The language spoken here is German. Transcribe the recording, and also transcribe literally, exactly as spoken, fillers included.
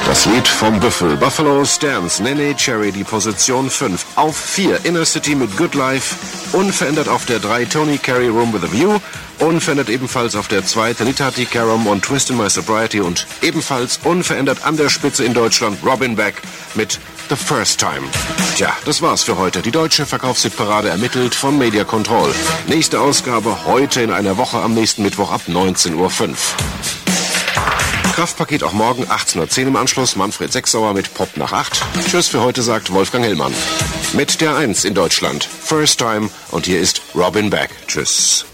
Das Lied vom Büffel. Buffalo Stance, Nene Cherry, die Position fünf. Auf vier, Inner City mit Good Life. Unverändert auf der drei, Tony Carey, Room with a View. Unverändert ebenfalls auf der zwei, Tanita Tikaram und Twist in My Sobriety. Und ebenfalls unverändert an der Spitze in Deutschland Robin Beck mit The First Time. Tja, das war's für heute. Die deutsche Verkaufshitparade ermittelt von Media Control. Nächste Ausgabe heute in einer Woche am nächsten Mittwoch ab neunzehn Uhr fünf. Kraftpaket auch morgen achtzehn Uhr zehn im Anschluss. Manfred Sechsauer mit Pop nach acht. Tschüss für heute, sagt Wolfgang Hellmann. Mit der eins in Deutschland. First Time. Und hier ist Robin Beck. Tschüss.